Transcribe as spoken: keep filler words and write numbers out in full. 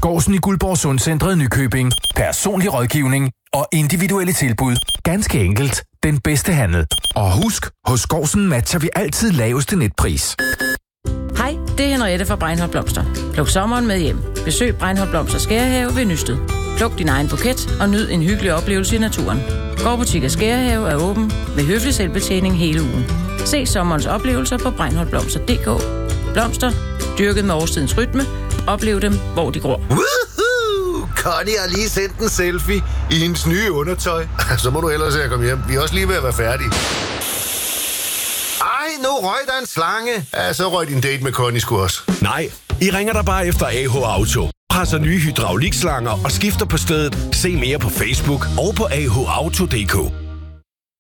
Skårsen i Guldborg Sundcentret Nykøbing. Personlig rådgivning og individuelle tilbud. Ganske enkelt den bedste handel. Og husk, hos Skårsen matcher vi altid laveste netpris. Hej, det er Henriette fra Breinholt Blomster. Pluk sommeren med hjem. Besøg Breinholt Blomster Skærehave ved Nysted. Pluk din egen buket og nyd en hyggelig oplevelse i naturen. Gårdbutik Skærehave er åben med høflig selvbetjening hele ugen. Se sommerens oplevelser på breinholt blomster punktum d k. Blomster, dyrket med årstidens rytme. Oplev dem, hvor de gror. Woohoo! Connie har lige sendt en selfie i hendes nye undertøj. Så må du ellers se at komme hjem. Vi er også lige ved at være færdige. Ej, nu røg der en slange. Ja, så røg din date med Connie sgu også. Nej, I ringer der bare efter A H Auto. Presser nye hydraulikslanger og skifter på stedet. Se mere på Facebook og på a h auto punktum d k.